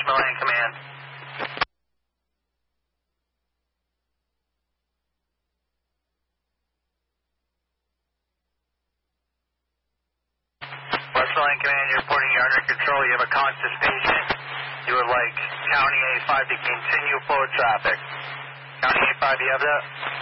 Westmoreland Land Command. Westmoreland Command, you're reporting you're under control. You have a conscious patient. You would like County A5 to continue flow of traffic. County A5, you have that?